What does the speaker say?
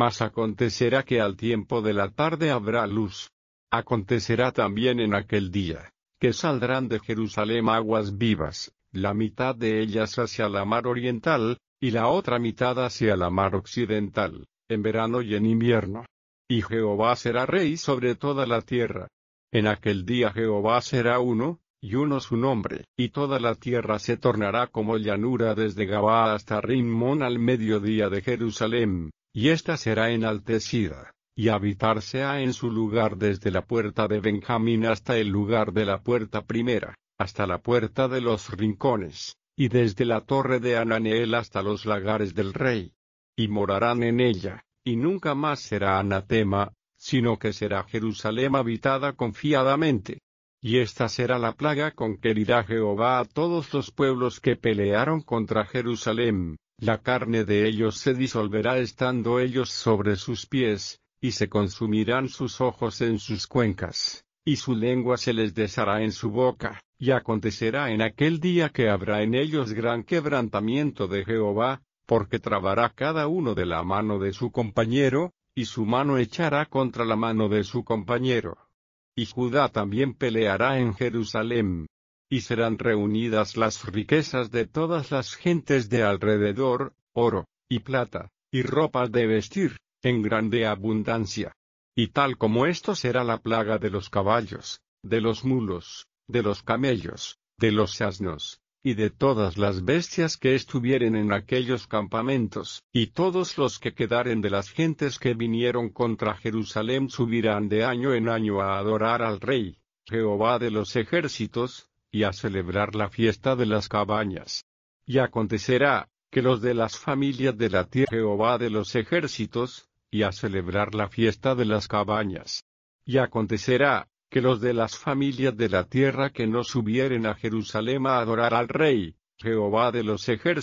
Mas acontecerá que al tiempo de la tarde habrá luz. Acontecerá también en aquel día, que saldrán de Jerusalén aguas vivas, la mitad de ellas hacia la mar oriental, y la otra mitad hacia la mar occidental, en verano y en invierno. Y Jehová será rey sobre toda la tierra. En aquel día Jehová será uno, y uno su nombre, y toda la tierra se tornará como llanura desde Gabaa hasta Rimón al mediodía de Jerusalén, y ésta será enaltecida, y habitarse ha en su lugar desde la puerta de Benjamín hasta el lugar de la puerta primera, hasta la puerta de los rincones, y desde la torre de Hananeel hasta los lagares del rey. Y morarán en ella, y nunca más será anatema, sino que será Jerusalén habitada confiadamente. Y esta será la plaga con que herirá Jehová a todos los pueblos que pelearon contra Jerusalén, la carne de ellos se disolverá estando ellos sobre sus pies, y se consumirán sus ojos en sus cuencas, y su lengua se les deshará en su boca, y acontecerá en aquel día que habrá en ellos gran quebrantamiento de Jehová, porque trabará cada uno de la mano de su compañero, y su mano echará contra la mano de su compañero. Y Judá también peleará en Jerusalén. Y serán reunidas las riquezas de todas las gentes de alrededor, oro, y plata, y ropas de vestir, en grande abundancia. Y tal como esto será la plaga de los caballos, de los mulos, de los camellos, de los asnos, y de todas las bestias que estuvieren en aquellos campamentos, y todos los que quedaren de las gentes que vinieron contra Jerusalén subirán de año en año a adorar al Rey, Jehová de los ejércitos, y a celebrar la fiesta de las cabañas. Y acontecerá, que los de las familias de la tierra Jehová de los ejércitos, y a celebrar la fiesta de las cabañas. Y acontecerá, que los de las familias de la tierra que no subieren a Jerusalén a adorar al Rey, Jehová de los ejércitos,